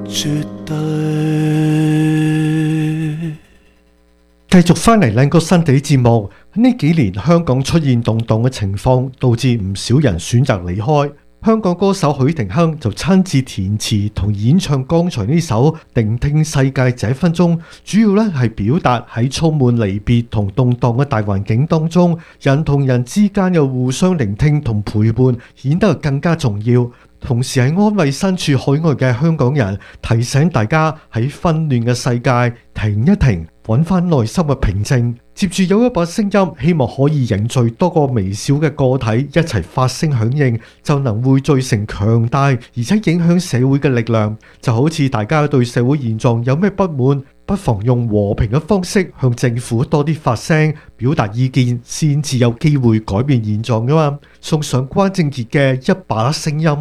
絕對。 繼續翻嚟靚歌新地節目，呢幾年香港出現動盪嘅情況，導致唔少人選擇離開。香港歌手許廷鏗就親自填詞同演唱剛才呢首《聆聽世界這分鐘》，主要咧係表達喺充滿離別同動盪嘅大環境當中，人同人之間嘅互相聆聽同陪伴顯得更加重要。同時係安慰身處海外嘅香港人，提醒大家喺紛亂嘅世界停一停，揾翻內心嘅平靜。接住有一把聲音，希望可以凝聚多個微小嘅個體一齊發聲響應，就能匯聚成強大而且影響社會嘅力量。就好似大家對社會現狀有咩不滿，不妨用和平嘅方式向政府多啲發聲，表達意見，先至有機會改變現狀㗎嘛。送上關正傑嘅一把聲音。